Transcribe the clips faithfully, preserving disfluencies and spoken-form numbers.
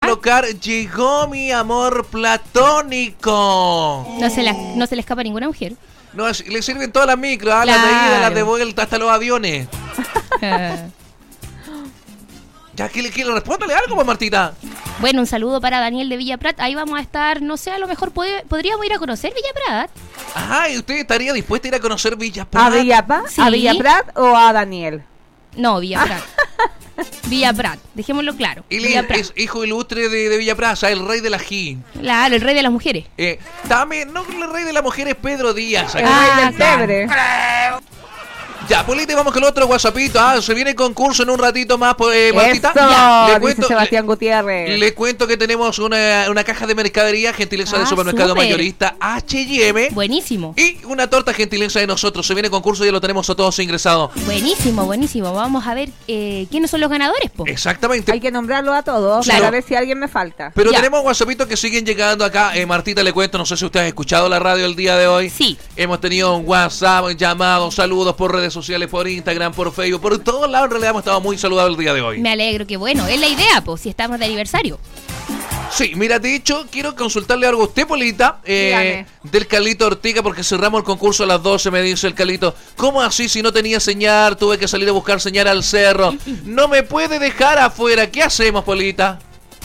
colocar llegó mi amor platónico. No se, la, no se le escapa a ninguna mujer. No, le sirven todas las micros, ¿ah? Claro. Las de ida, las de vuelta, hasta los aviones. Ya, ¿qué le, qué le respóndale algo, pues, Martita? Bueno, un saludo para Daniel de Villa Prat. Ahí vamos a estar, no sé, a lo mejor pod- podríamos ir a conocer Villa Prat. Ajá, ¿y usted estaría dispuesta a ir a conocer Villa Prat? ¿A Villa Prat? Sí. ¿A Villa Prat o a Daniel? No, Villa Prat. Villa Prat, dejémoslo claro. Él Villa Prat. es hijo ilustre de, de Villa Prat, o sea, el rey de la ají. Claro, el rey de las mujeres. Eh, también, no, el rey de la mujer es Pedro Díaz. El acá. rey del pebre. Ya, Polita, vamos con el otro WhatsAppito. Ah, se viene concurso en un ratito más, pues, eh, Martita. Eso, Ya, le dice cuento, Sebastián le, Gutiérrez. le cuento que tenemos una, una caja de mercadería, gentileza Ah, de supermercado súper. mayorista H y M. Buenísimo. Y una torta gentileza de nosotros. Se viene concurso y ya lo tenemos a todos ingresados. Buenísimo, buenísimo. Vamos a ver eh, quiénes son los ganadores, po. Exactamente. Hay que nombrarlo a todos Claro. para ver si alguien me falta. Pero Ya. tenemos WhatsAppitos que siguen llegando acá. Eh, Martita, le cuento, no sé si usted ha escuchado la radio el día de hoy. Sí. Hemos tenido un WhatsApp, llamados, saludos por redes sociales, por Instagram, por Facebook, por todos lados. En realidad hemos estado muy saludables el día de hoy. Me alegro, que bueno. Es la idea, po, si estamos de aniversario. Sí, mira, de hecho, quiero consultarle algo a usted, Polita, eh, Dígame. del Carlito Ortiga, porque cerramos el concurso a las doce, me dice el Carlito. ¿Cómo así si no tenía señal? Tuve que salir a buscar señal al cerro. No me puede dejar afuera. ¿Qué hacemos, Polita?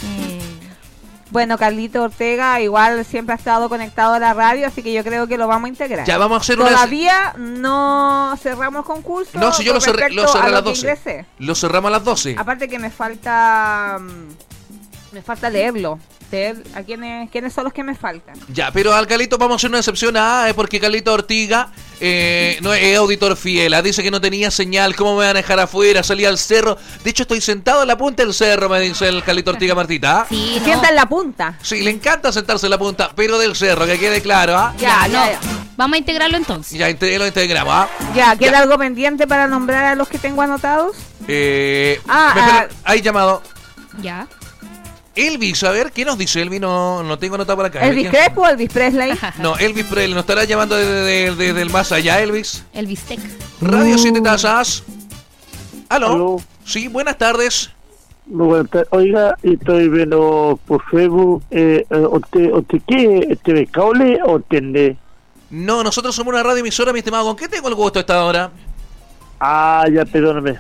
Bueno, Carlito Ortega igual siempre ha estado conectado a la radio, así que yo creo que lo vamos a integrar. Ya vamos a hacer una... Todavía no cerramos concurso. No, si yo lo con cerré, respecto lo cerré a lo las que doce. ingresé. Lo cerramos a las doce. Aparte que me falta mm, me falta leerlo. Leer a quiénes, quiénes son los que me faltan. Ya, pero al Carlito vamos a hacer una excepción a, eh, porque Carlito Ortiga eh, no es auditor fiel. ah, Dice que no tenía señal. ¿Cómo me van a dejar afuera? Salí al cerro. De hecho, estoy sentado en la punta del cerro, me dice el Carlito Ortiga, Martita. ¿ah? Sí, Se no. sienta en la punta. Sí, le encanta sentarse en la punta, pero del cerro, que quede claro, ¿ah? Ya, Ya, ya, no. ya. Vamos a integrarlo entonces. Ya inte- lo integramos, ¿ah? Ya, ¿queda Ya. algo pendiente para nombrar a los que tengo anotados? Eh, Ah, me espera- ah. hay llamado. Ya. Elvis, a ver, ¿qué nos dice Elvis? No, no tengo anotado por acá. ¿Elvis ¿Quién? Crespo o Elvis Presley? No, Elvis Presley, nos estará llamando desde, desde- desde el más allá, Elvis. El bistec. Radio Siete Tazas. ¿Aló? Aló. Sí, buenas tardes. Muy buenas tardes. Oiga, estoy viendo por Facebook. Eh, eh, ¿Usted, usted qué? ¿T V cable o tiene? No, nosotros somos una radio emisora, mi estimado. ¿Con qué tengo el gusto a esta hora? Ah, ya, perdóname.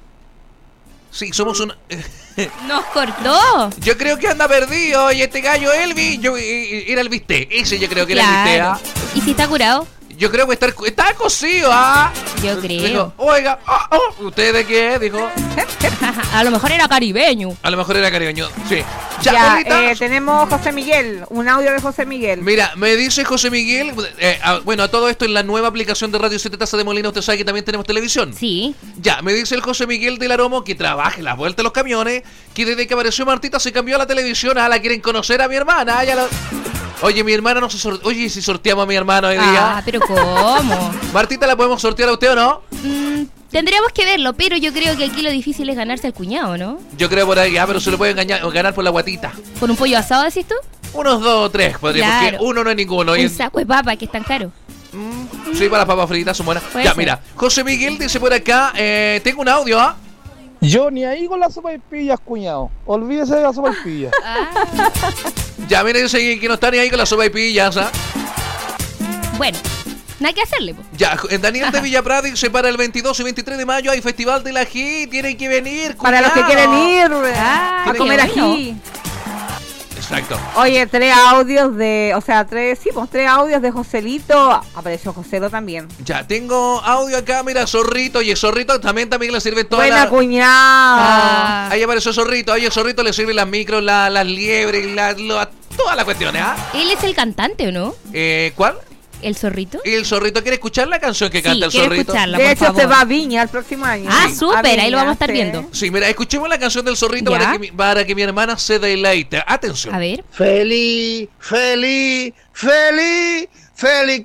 Sí, somos una... Nos cortó. Yo creo que anda perdido y este gallo Elvis, yo, eh, era el Viste. Ese yo creo que era el Viste, Claro. ¿ah? ¿Y si está curado? Yo creo que está, está cocido, ¿ah? Yo creo. Dijo, oiga, ah, oh, ¿usted de qué? Dijo, A lo mejor era caribeño. a lo mejor era caribeño. Sí. Ya, Ya, Polita. eh, tenemos José Miguel, un audio de José Miguel. Mira, me dice José Miguel, eh, a- bueno, a todo esto en la nueva aplicación de Radio Siete Taza de Molina, usted sabe que también tenemos televisión. Sí. Ya, me dice el José Miguel del Aromo, que trabaja en las vueltas de los camiones, que desde que apareció Martita se cambió a la televisión. Ah, la quieren conocer a mi hermana. ah, ya la- Oye, mi hermana no se sor- Oye, ¿y si sorteamos a mi hermana hoy Ah, día? pero ¿cómo? Martita, ¿la podemos sortear a usted o no? Mm, tendríamos que verlo, pero yo creo que aquí lo difícil es ganarse al cuñado, ¿no? Yo creo por ahí, ah, pero se lo pueden ganar, ganar por la guatita. ¿Con un pollo asado, decís tú? Unos dos o tres, podría, Claro. porque uno no es ninguno. y- Un saco de papa, que es tan caro. Mm, sí, para las papas fritas son buenas. Puede Ya, ser. mira, José Miguel dice por acá, eh, tengo un audio, ¿ah? Yo ni ahí con las sopaipillas, cuñado. Olvídese de las sopaipillas. Ah, Ya, mira, dice que no está ni ahí con las sopaipillas, ¿ah? bueno, nada que hacerle, po. Ya, en Daniel de Villaprada dice para el veintidós y veintitrés de mayo hay Festival del Ají, tienen que venir, Para los que cuñado. quieren ir Ah, a qué comer bueno. ají. Exacto. Oye, tres audios de, o sea, tres, sí, pues tres audios de Joselito. Apareció Joselo también. Ya, tengo audio acá, mira, Zorrito, oye, Zorrito también también le sirve toda Buena la... cuñada. Ah, Ahí apareció Zorrito, oye, Zorrito le sirven las micros, la- las liebres, la, lo- todas las cuestiones, ¿ah? ¿Él es el cantante o no? Eh, ¿Cuál? ¿El zorrito? ¿Y el Zorrito quiere escuchar la canción que Sí, canta el quiero Zorrito? escucharla, De por hecho, favor. se va a Viña el próximo año. Ah, Sí. súper, ahí lo vamos a estar sí. viendo. Sí, mira, escuchemos la canción del Zorrito Ya. para que, mi, para que mi hermana se deleite. Atención. A ver. Feliz, feliz, feliz, feliz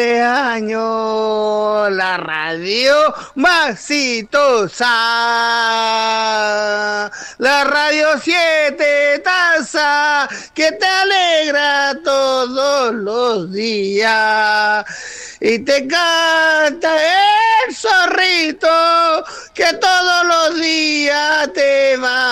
cumpleaños, la radio más exitosa, la radio siete taza que te alegra todos los días y te canta el zorrito que todos los días te va